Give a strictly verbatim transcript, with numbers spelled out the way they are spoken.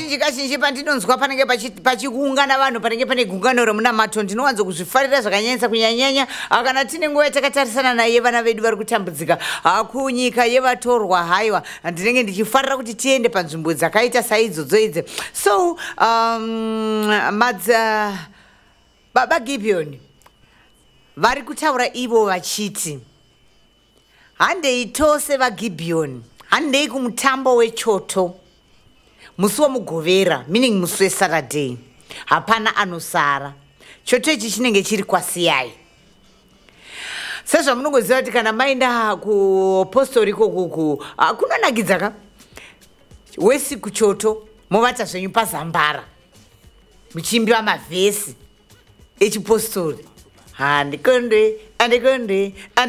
kazhinji kazhinji pandinonzwa panenge pachikuungana vanhu panenge pane gungano remunamato ndinowanzo kuzvifarira zvakanyanyisa kunyanyanya kana tine nguva yatakatarisana naye vana vedu vari kutambudzika kunyika yevatorwa haiwa ndinenge ndichifarira kuti tiende panzvimbo dzakaita saidzodzo idzi. So um, madza baba Gibeon vari kutaura ivo vachiti handei tose vaGibeon, handei kumutambo wechoto musi womugovera, meaning musi weSaturday, hapana anosara. Choto ichi chinenge chiri kwasiyai. Sezvamunongoziva kuti kana maenda kupostori ikokuku kunonakidza ka wesi kuchoto movata zvenyu pazambara muchimbiwa mavhesi echipostori handikonde andikonde